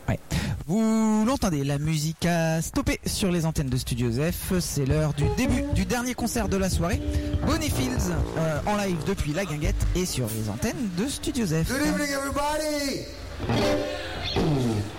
Ouais. Vous l'entendez, la musique a stoppé sur les antennes de Studio F. C'est l'heure du début du dernier concert de la soirée. Bonnie Fields en live depuis la Guinguette et sur les antennes de Studio F. Good evening, everybody.